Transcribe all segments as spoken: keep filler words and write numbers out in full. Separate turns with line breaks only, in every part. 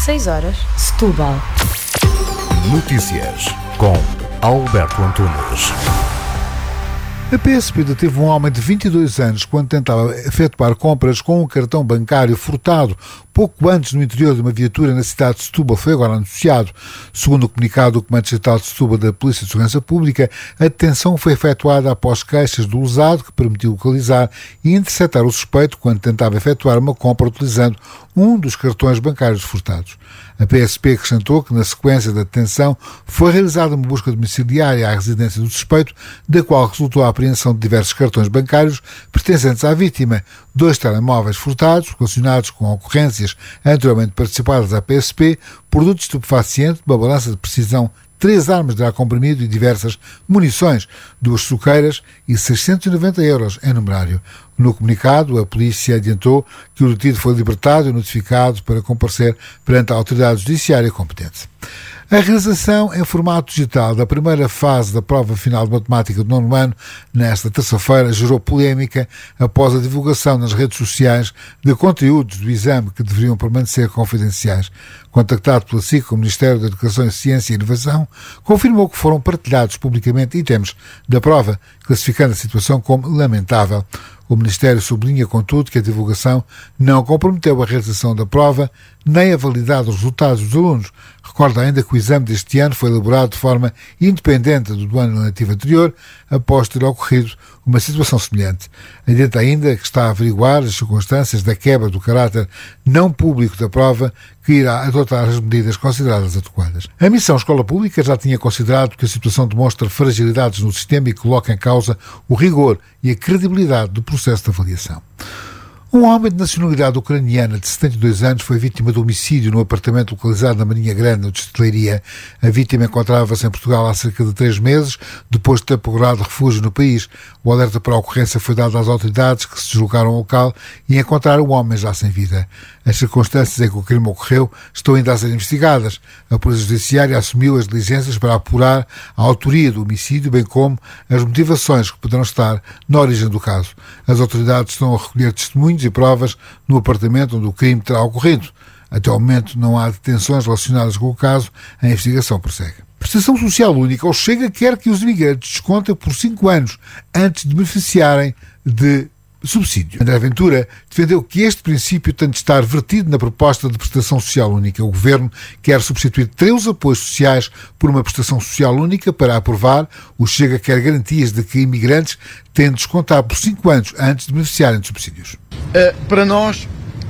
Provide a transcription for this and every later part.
seis horas, Setúbal.
Notícias com Alberto Antunes.
A P S P deteve um homem de vinte e dois anos quando tentava efetuar compras com um cartão bancário furtado pouco antes no interior de uma viatura na cidade de Setúbal. Foi agora anunciado. Segundo o comunicado do Comando Distrital de Setúbal da Polícia de Segurança Pública, a detenção foi efetuada após queixas do lesado que permitiu localizar e interceptar o suspeito quando tentava efetuar uma compra utilizando um dos cartões bancários furtados. A P S P acrescentou que, na sequência da detenção, foi realizada uma busca domiciliária à residência do suspeito, da qual resultou a apreensão de diversos cartões bancários pertencentes à vítima, dois telemóveis furtados, relacionados com ocorrências anteriormente participadas à P S P, produtos estupefacientes, uma balança de precisão, três armas de ar comprimido e diversas munições, duas suqueiras e seiscentos e noventa euros em numerário. No comunicado, a polícia adiantou que o detido foi libertado e notificado para comparecer perante a autoridade judiciária competente. A realização em formato digital da primeira fase da prova final de matemática do nono ano, nesta terça-feira, gerou polémica após a divulgação nas redes sociais de conteúdos do exame que deveriam permanecer confidenciais. Contactado pela S I C, o Ministério da Educação, Ciência e Inovação confirmou que foram partilhados publicamente itens da prova, classificando a situação como lamentável. O Ministério sublinha, contudo, que a divulgação não comprometeu a realização da prova nem a validade dos resultados dos alunos. Recorda ainda que o exame deste ano foi elaborado de forma independente do do ano letivo anterior, após ter ocorrido uma situação semelhante. Adianta ainda que está a averiguar as circunstâncias da quebra do caráter não público da prova, que irá adotar as medidas consideradas adequadas. A Missão Escola Pública já tinha considerado que a situação demonstra fragilidades no sistema e coloca em causa o rigor e a credibilidade do processo de avaliação. Um homem de nacionalidade ucraniana de setenta e dois anos foi vítima de homicídio no apartamento localizado na Marinha Grande, no distrito de Leiria. A vítima encontrava-se em Portugal há cerca de três meses, depois de ter procurado refúgio no país. O alerta para a ocorrência foi dado às autoridades, que se deslocaram ao local e encontraram o homem já sem vida. As circunstâncias em que o crime ocorreu estão ainda a ser investigadas. A Polícia Judiciária assumiu as diligências para apurar a autoria do homicídio, bem como as motivações que poderão estar na origem do caso. As autoridades estão a recolher testemunhos e provas no apartamento onde o crime terá ocorrido. Até ao momento não há detenções relacionadas com o caso, a investigação prossegue. Prestação Social Única. O Chega quer que os imigrantes descontem por cinco anos antes de beneficiarem de subsídio. André Ventura defendeu que este princípio tem de estar vertido na proposta de prestação social única. O Governo quer substituir três apoios sociais por uma prestação social única. Para aprovar, o Chega quer garantias de que imigrantes têm de descontar por cinco anos antes de beneficiarem de subsídios.
Uh, para nós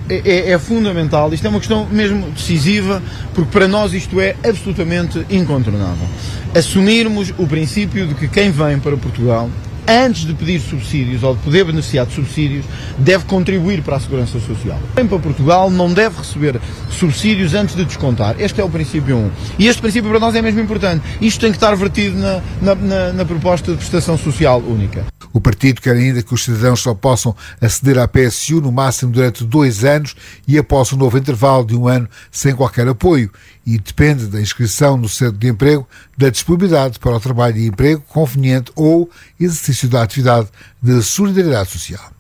é, é fundamental, isto é uma questão mesmo decisiva, porque para nós isto é absolutamente incontornável. Assumirmos o princípio de que quem vem para Portugal, antes de pedir subsídios ou de poder beneficiar de subsídios, deve contribuir para a segurança social. Quem vem para Portugal não deve receber subsídios antes de descontar. Este é o princípio um. E este princípio para nós é mesmo importante. Isto tem que estar vertido na, na, na, na proposta de prestação social única.
O partido quer ainda que os cidadãos só possam aceder à P S U no máximo durante dois anos e após um novo intervalo de um ano sem qualquer apoio, e depende da inscrição no Centro de Emprego da disponibilidade para o trabalho e emprego conveniente ou exercício da atividade de solidariedade social.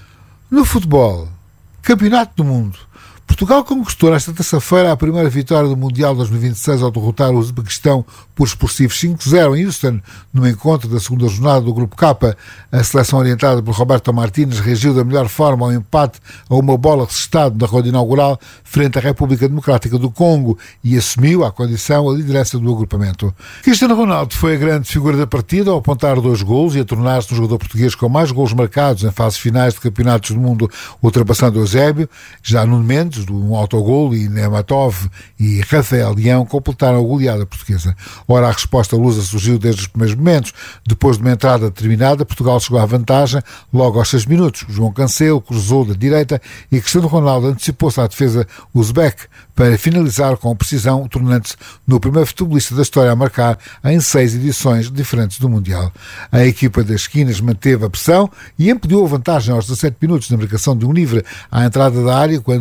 No futebol, Campeonato do Mundo. Portugal conquistou nesta terça-feira a primeira vitória do Mundial dois mil e vinte e seis ao derrotar o Uzbequistão por expressivos cinco a zero em Houston, no encontro da segunda jornada do Grupo K. A seleção orientada por Roberto Martínez reagiu da melhor forma ao empate a uma bola resistado na ronda inaugural frente à República Democrática do Congo e assumiu, à condição, a liderança do agrupamento. Cristiano Ronaldo foi a grande figura da partida ao apontar dois golos e a tornar-se um jogador português com mais golos marcados em fases finais de campeonatos do mundo, ultrapassando Eusébio. Já Nuno Mendes, do um autogol, e Nematov e Rafael Leão completaram a goleada portuguesa. Ora, a resposta lusa surgiu desde os primeiros momentos. Depois de uma entrada determinada, Portugal chegou à vantagem logo aos seis minutos. João Cancelo cruzou da direita e Cristiano Ronaldo antecipou-se à defesa uzbeque para finalizar com precisão, tornando-se no primeiro futebolista da história a marcar em seis edições diferentes do Mundial. A equipa das esquinas manteve a pressão e impediu a vantagem aos dezassete minutos na marcação de um livre à entrada da área, quando muitos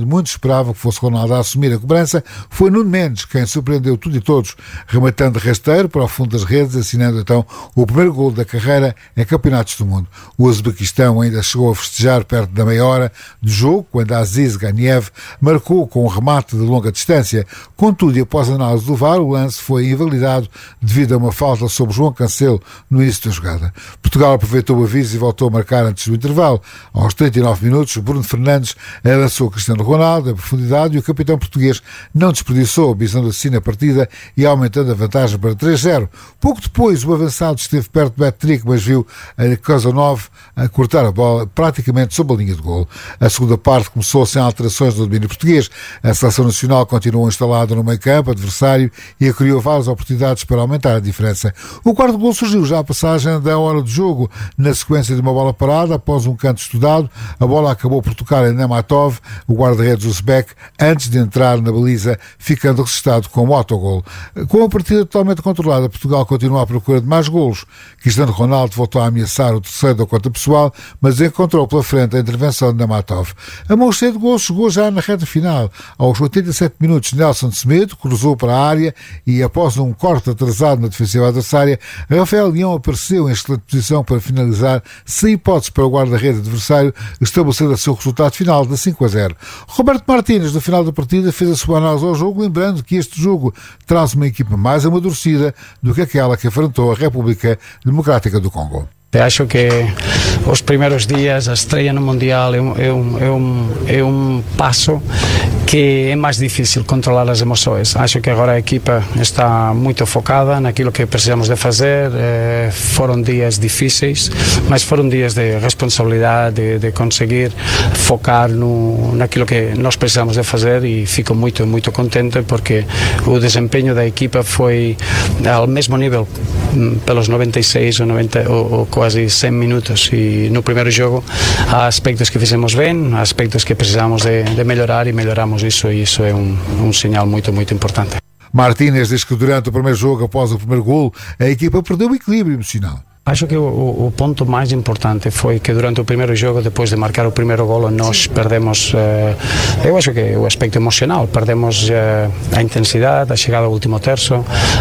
esperavam que fosse Ronaldo a assumir a cobrança, foi Nuno Mendes quem surpreendeu tudo e todos, rematando rasteiro para o fundo das redes, assinando então o primeiro golo da carreira em campeonatos do mundo. O Uzbequistão ainda chegou a festejar perto da meia hora do jogo, quando Aziz Ganiev marcou com um remate de longa distância. Contudo, e após a análise do V A R, o lance foi invalidado devido a uma falta sobre João Cancelo no início da jogada. Portugal aproveitou o aviso e voltou a marcar antes do intervalo. Aos trinta e nove minutos, Bruno Fernandes avançou Cristiano Ronaldo em profundidade e o capitão português não desperdiçou, visando assim a partida e aumentando a vantagem para três a zero. Pouco depois, o avançado esteve perto do hat-trick, mas viu a Kozanov a cortar a bola praticamente sob a linha de golo. A segunda parte começou sem alterações no domínio português. A seleção nacional continuou instalada no meio-campo adversário e criou várias oportunidades para aumentar a diferença. O quarto golo surgiu já à passagem da hora do jogo, na sequência de uma bola parada, após um canto estudado. A bola acabou por tocar em Nematov, o guarda-redes uzbek, antes de entrar na baliza, ficando registado como autogol. Com a partida totalmente controlada, Portugal continua à procura de mais golos. Cristiano Ronaldo voltou a ameaçar o terceiro da conta pessoal, mas encontrou pela frente a intervenção de Nematov. A mão cheia de golos chegou já na reta final. Aos oitenta e sete minutos, Nelson Semedo cruzou para a área e, após um corte atrasado na defensiva adversária, Rafael Leão apareceu em excelente posição para finalizar, sem hipótese para o guarda-redes adversário, estabelecendo assim o resultado final de cinco a zero. Roberto Martínez, no final da partida, fez a sua análise ao jogo, lembrando que este jogo traz uma equipa mais amadurecida do que aquela que enfrentou a República Democrática do Congo.
Acho que os primeiros dias, a estreia no Mundial é um, é, um, é, um, é um passo que é mais difícil controlar as emoções. Acho que agora a equipa está muito focada naquilo que precisamos de fazer. Eh, foram dias difíceis, mas foram dias de responsabilidade, de, de conseguir focar no, naquilo que nós precisamos de fazer, e fico muito, muito contente porque o desempenho da equipa foi ao mesmo nível pelos noventa e seis ou, noventa, ou, ou quase cem minutos, e no primeiro jogo há aspectos que fizemos bem, há aspectos que precisamos de, de melhorar, e melhoramos isso, e isso é um, um sinal muito, muito importante.
Martínez diz que durante o primeiro jogo, após o primeiro golo, a equipa perdeu o equilíbrio emocional.
Acho que o, o ponto mais importante foi que durante o primeiro jogo, depois de marcar o primeiro golo, nós perdemos, eh, eu acho que o aspecto emocional, perdemos eh, a intensidade, a chegada ao último terço.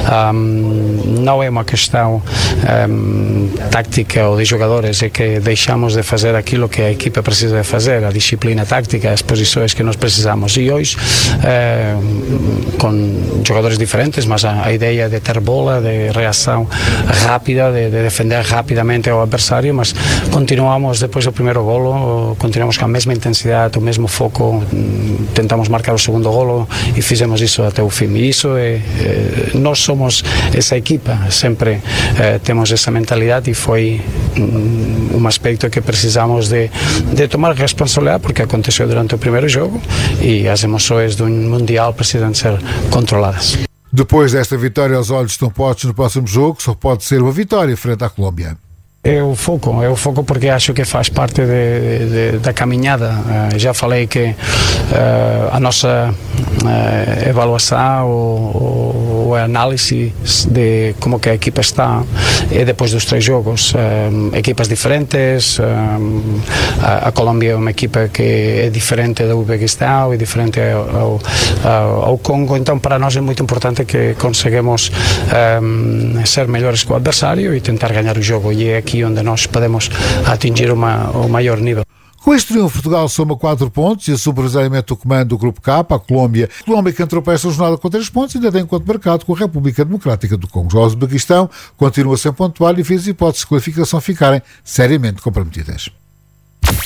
Um, não é uma questão um, tática ou de jogadores, é que deixamos de fazer aquilo que a equipa precisa de fazer, a disciplina tática, as posições que nós precisamos. E hoje, eh, com jogadores diferentes, mas a, a ideia de ter bola, de reação rápida, de, de defender rapidamente ao adversário, mas continuamos depois do primeiro golo, continuamos com a mesma intensidade, o mesmo foco, tentamos marcar o segundo golo e fizemos isso até o fim. E isso é, é nós somos essa equipa, sempre é, temos essa mentalidade, e foi um, um aspecto que precisamos de, de tomar responsabilidade, porque aconteceu durante o primeiro jogo e as emoções do Mundial precisam ser controladas.
Depois desta vitória, os olhos estão postos no próximo jogo, que só pode ser uma vitória frente à Colômbia.
É o foco, é o foco porque acho que faz parte de, de, da caminhada. Uh, já falei que uh, a nossa uh, avaliação ou, ou a análise de como que a equipa está é depois dos três jogos. Uh, equipas diferentes, uh, a, a Colômbia é uma equipa que é diferente do Uzbequistão, é diferente ao, ao, ao Congo, então para nós é muito importante que conseguimos um, ser melhores que o adversário e tentar ganhar o jogo, e é aqui onde nós podemos atingir uma, o maior nível.
Com este triunfo, Portugal soma quatro pontos e assume provisoriamente o comando do Grupo K, a Colômbia. A Colômbia, que entrou para esta jornada com três pontos, ainda tem encontro marcado com a República Democrática do Congo. O Uzbequistão continua sem pontuar e fez hipóteses de qualificação ficarem seriamente comprometidas.